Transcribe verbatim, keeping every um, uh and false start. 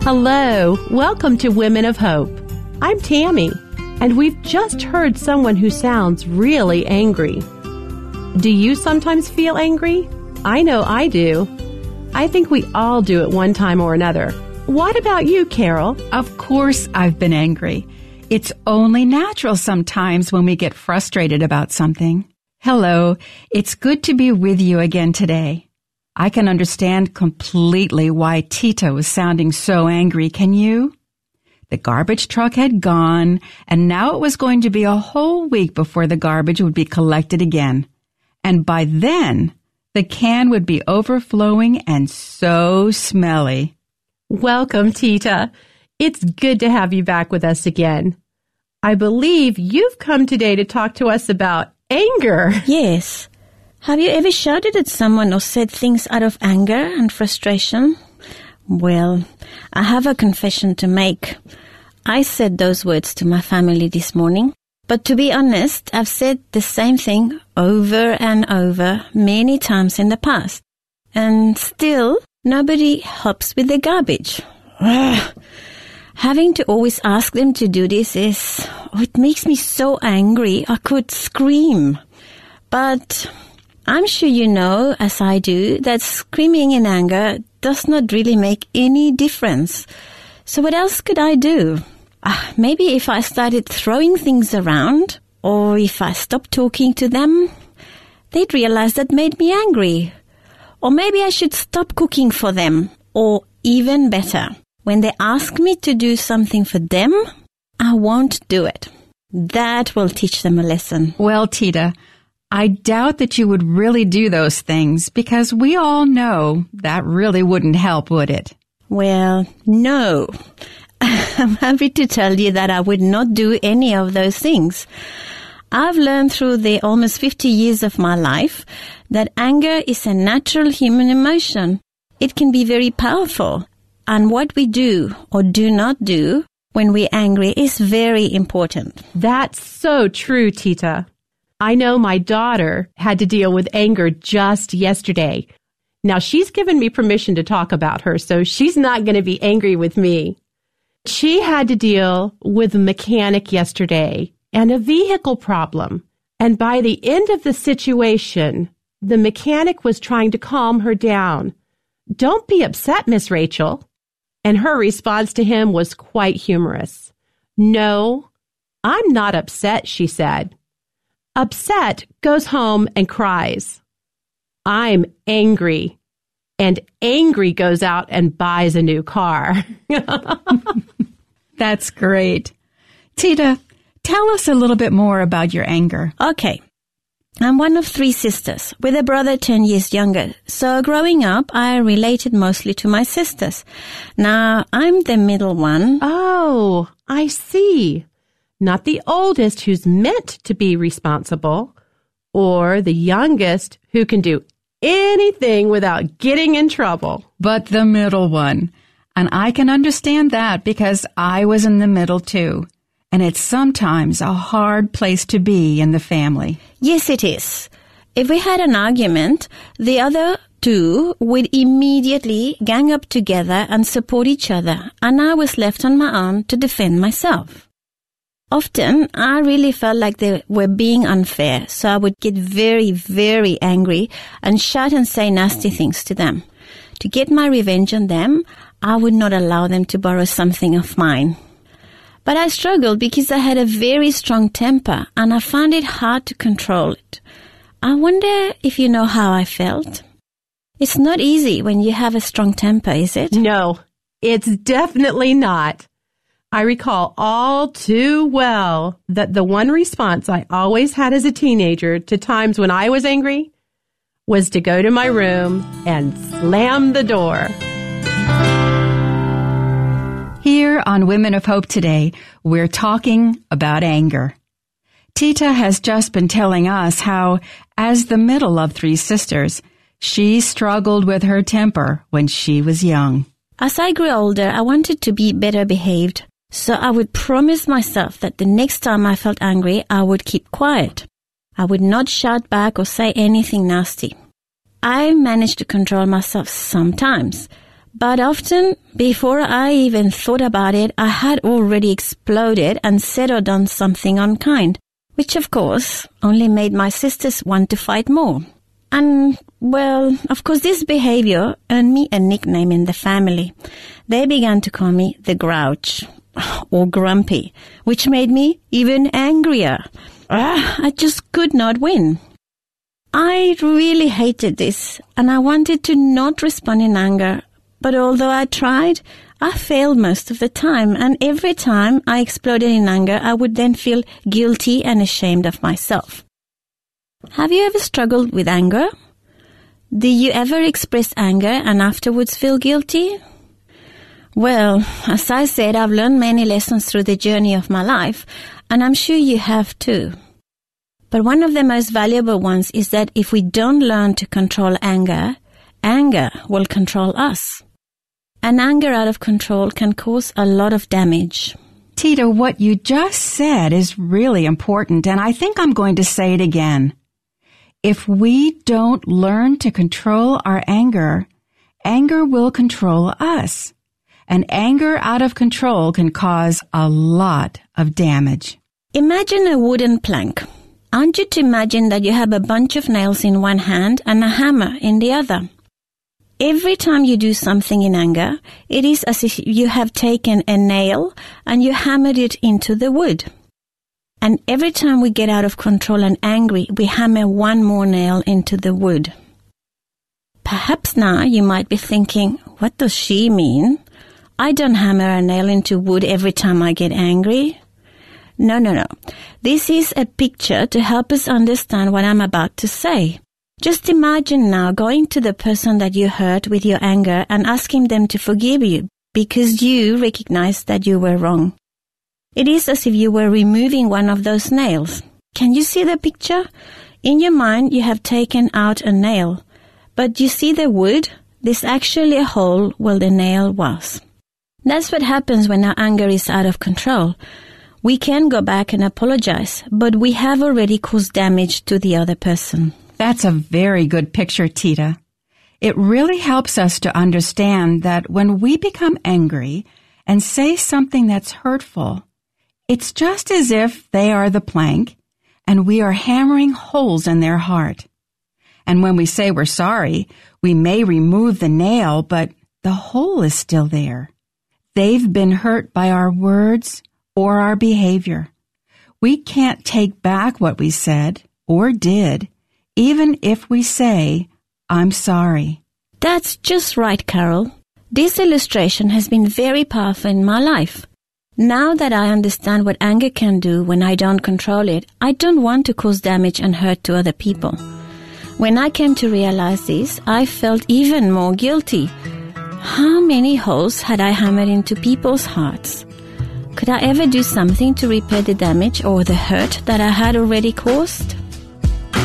Hello, welcome to Women of Hope. I'm Tammy, and we've just heard someone who sounds really angry. Do you sometimes feel angry? I know I do. I think we all do at one time or another. What about you, Carol? Of course I've been angry. It's only natural sometimes when we get frustrated about something. Hello, it's good to be with you again today. I can understand completely why Tita was sounding so angry, can you? The garbage truck had gone, and now it was going to be a whole week before the garbage would be collected again. And by then, the can would be overflowing and so smelly. Welcome, Tita. It's good to have you back with us again. I believe you've come today to talk to us about anger. Yes. Have you ever shouted at someone or said things out of anger and frustration? Well, I have a confession to make. I said those words to my family this morning. But to be honest, I've said the same thing over and over many times in the past. And still, nobody helps with the garbage. Ugh. Having to always ask them to do this is, oh, it makes me so angry I could scream. But I'm sure you know, as I do, that screaming in anger does not really make any difference. So what else could I do? Uh, maybe if I started throwing things around, or if I stopped talking to them, they'd realize that made me angry. Or maybe I should stop cooking for them, or even better, when they ask me to do something for them, I won't do it. That will teach them a lesson. Well, Tita, I doubt that you would really do those things because we all know that really wouldn't help, would it? Well, no. I'm happy to tell you that I would not do any of those things. I've learned through the almost fifty years of my life that anger is a natural human emotion. It can be very powerful. And what we do or do not do when we're angry is very important. That's so true, Tita. I know my daughter had to deal with anger just yesterday. Now, she's given me permission to talk about her, so she's not going to be angry with me. She had to deal with a mechanic yesterday and a vehicle problem. And by the end of the situation, the mechanic was trying to calm her down. "Don't be upset, Miss Rachel." And her response to him was quite humorous. "No, I'm not upset," she said. Upset goes home and cries. I'm angry. And angry goes out and buys a new car. That's great. Tita, tell us a little bit more about your anger. Okay. I'm one of three sisters, with a brother ten years younger. So growing up, I related mostly to my sisters. Now, I'm the middle one. Oh, I see. Not the oldest who's meant to be responsible, or the youngest who can do anything without getting in trouble. But the middle one. And I can understand that because I was in the middle too. And it's sometimes a hard place to be in the family. Yes, it is. If we had an argument, the other two would immediately gang up together and support each other, and I was left on my own to defend myself. Often, I really felt like they were being unfair, so I would get very, very angry and shout and say nasty things to them. To get my revenge on them, I would not allow them to borrow something of mine. But I struggled because I had a very strong temper, and I found it hard to control it. I wonder if you know how I felt. It's not easy when you have a strong temper, is it? No, it's definitely not. I recall all too well that the one response I always had as a teenager to times when I was angry was to go to my room and slam the door. Here on Women of Hope today, we're talking about anger. Tita has just been telling us how, as the middle of three sisters, she struggled with her temper when she was young. As I grew older, I wanted to be better behaved. So I would promise myself that the next time I felt angry, I would keep quiet. I would not shout back or say anything nasty. I managed to control myself sometimes, But often, before I even thought about it, I had already exploded and said or done something unkind, which of course only made my sisters want to fight more. And, well, of course this behavior earned me a nickname in the family. They began to call me the Grouch, or Grumpy, which made me even angrier. Ah, I just could not win. I really hated this, and I wanted to not respond in anger. But although I tried, I failed most of the time, and every time I exploded in anger, I would then feel guilty and ashamed of myself. Have you ever struggled with anger? Do you ever express anger and afterwards feel guilty? Well, as I said, I've learned many lessons through the journey of my life, and I'm sure you have too. But one of the most valuable ones is that if we don't learn to control anger, anger will control us. And anger out of control can cause a lot of damage. Tita, what you just said is really important, and I think I'm going to say it again. If we don't learn to control our anger, anger will control us. And anger out of control can cause a lot of damage. Imagine a wooden plank. I want you to imagine that you have a bunch of nails in one hand and a hammer in the other. Every time you do something in anger, it is as if you have taken a nail and you hammered it into the wood. And every time we get out of control and angry, we hammer one more nail into the wood. Perhaps now you might be thinking, what does she mean? I don't hammer a nail into wood every time I get angry. No, no, no. This is a picture to help us understand what I'm about to say. Just imagine now going to the person that you hurt with your anger and asking them to forgive you because you recognize that you were wrong. It is as if you were removing one of those nails. Can you see the picture? In your mind, you have taken out a nail, but you see the wood? There's actually a hole where the nail was. That's what happens when our anger is out of control. We can go back and apologize, but we have already caused damage to the other person. That's a very good picture, Tita. It really helps us to understand that when we become angry and say something that's hurtful, it's just as if they are the plank and we are hammering holes in their heart. And when we say we're sorry, we may remove the nail, but the hole is still there. They've been hurt by our words or our behavior. We can't take back what we said or did, even if we say, I'm sorry. That's just right, Carol. This illustration has been very powerful in my life. Now that I understand what anger can do when I don't control it, I don't want to cause damage and hurt to other people. When I came to realize this, I felt even more guilty. How many holes had I hammered into people's hearts? Could I ever do something to repair the damage or the hurt that I had already caused?